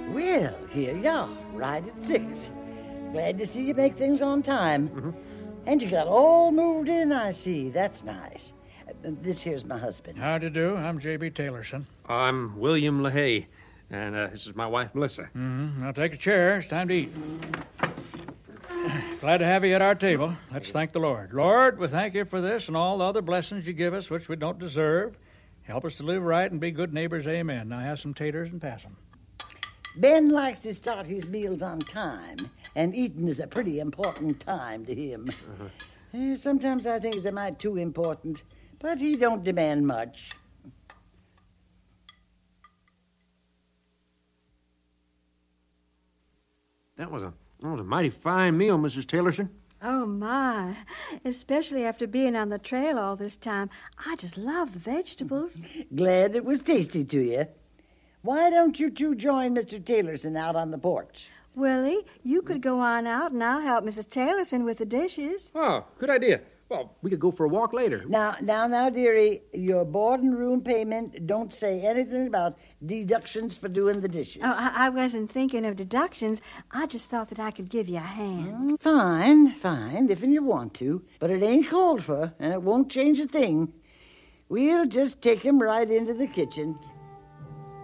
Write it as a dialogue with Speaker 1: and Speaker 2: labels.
Speaker 1: Well, here you are, right at 6. Glad to see you make things on time.
Speaker 2: Mm-hmm.
Speaker 1: And you got all moved in, I see. That's nice. This here's my husband.
Speaker 3: How do you do? I'm J.B. Taylorson.
Speaker 2: I'm William LaHaye, and this is my wife, Melissa.
Speaker 3: Mm-hmm. Now take a chair. It's time to eat. Glad to have you at our table. Let's thank the Lord. Lord, we thank you for this and all the other blessings you give us, which we don't deserve. Help us to live right and be good neighbors. Amen. Now have some taters and pass them.
Speaker 1: Ben likes to start his meals on time, and eating is a pretty important time to him. Sometimes I think it's a mite too important, but he don't demand much.
Speaker 2: That was a mighty fine meal, Mrs. Taylorson.
Speaker 4: Oh, my. Especially after being on the trail all this time. I just love the vegetables.
Speaker 1: Glad it was tasty to you. Why don't you two join Mr. Taylorson out on the porch?
Speaker 4: Willie, you could go on out and I'll help Mrs. Taylorson with the dishes.
Speaker 2: Oh, good idea. Well, we could go for a walk later.
Speaker 1: Now, dearie, your board and room payment don't say anything about deductions for doing the dishes.
Speaker 4: Oh, I wasn't thinking of deductions. I just thought that I could give you a hand.
Speaker 1: Fine, if you want to. But it ain't called for, and it won't change a thing. We'll just take him right into the kitchen.